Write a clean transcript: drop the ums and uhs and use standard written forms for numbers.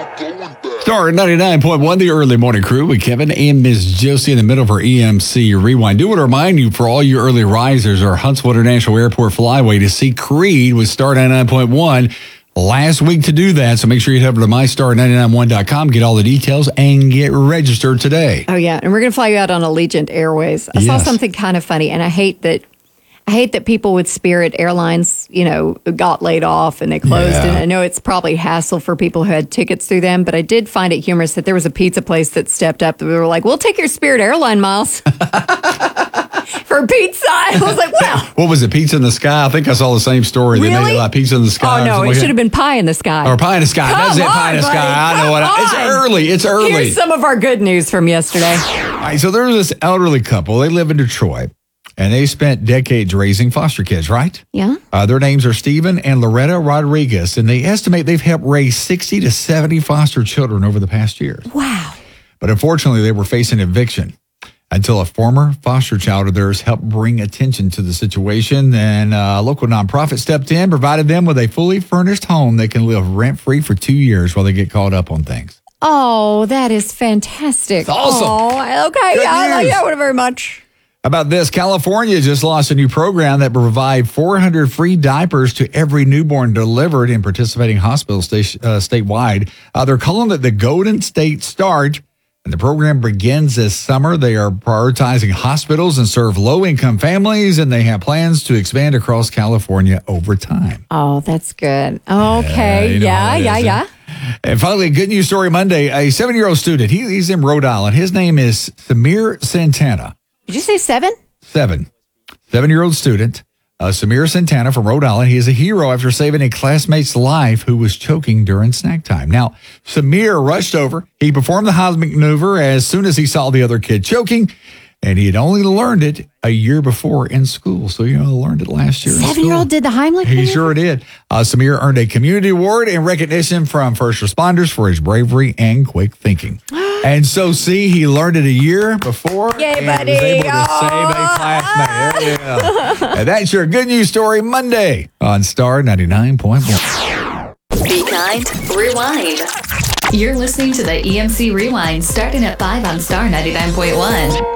Star 99.1, the early morning crew with Kevin and Miss Josie in the middle of our EMC Rewind. Do want to remind you, for all you early risers, our Huntsville International Airport flyway to see Creed with Star 99.1 last week to do that. So make sure you head over to mystar991.com, get all the details, and get registered today. Oh, yeah. And we're going to fly you out on Allegiant Airways. I saw something kind of funny, and I hate that people with Spirit Airlines, got laid off and they closed. Yeah. And I know it's probably hassle for people who had tickets through them, but I did find it humorous that there was a pizza place that stepped up. They were like, we'll take your Spirit Airline miles for pizza. I was like, wow. What was it, Pizza in the Sky? I think I saw the same story. Really? They made it like Pizza in the Sky. Oh, no, it should have been Pie in the Sky. Or Pie in the Sky. That's it, Pie in the Sky. I know what it's early. It's early. Here's some of our good news from yesterday. All right, so there was this elderly couple. They live in Detroit. And they spent decades raising foster kids, right? Yeah. Their names are Stephen and Loretta Rodriguez, and they estimate they've helped raise 60 to 70 foster children over the past years. Wow. But unfortunately, they were facing eviction until a former foster child of theirs helped bring attention to the situation. And a local nonprofit stepped in, provided them with a fully furnished home they can live rent-free for 2 years while they get caught up on things. Oh, that is fantastic. It's awesome. Oh, okay. Good I like news. that one very much. About this, California just launched a new program that will provide 400 free diapers to every newborn delivered in participating hospitals statewide. They're calling it the Golden State Start, and the program begins this summer. They are prioritizing hospitals and serve low-income families, and they have plans to expand across California over time. Oh, that's good. Okay. Yeah. And finally, a good news story Monday. A 7-year-old student, he's in Rhode Island. His name is Samir Santana. Did you say 7? 7-year-old student, Samir Santana from Rhode Island. He is a hero after saving a classmate's life who was choking during snack time. Now, Samir rushed over. He performed the Heimlich maneuver as soon as he saw the other kid choking, and he had only learned it a year before in school. So, learned it last year. 7-year-old did the Heimlich maneuver? He sure did. Samir earned a community award in recognition from first responders for his bravery and quick thinking. And so, he learned it a year before. Yay, and buddy. was able to save a classmate. There you go. And that's your good news story Monday on Star 99.1. Be kind, rewind. You're listening to the EMC Rewind starting at 5 on Star 99.1.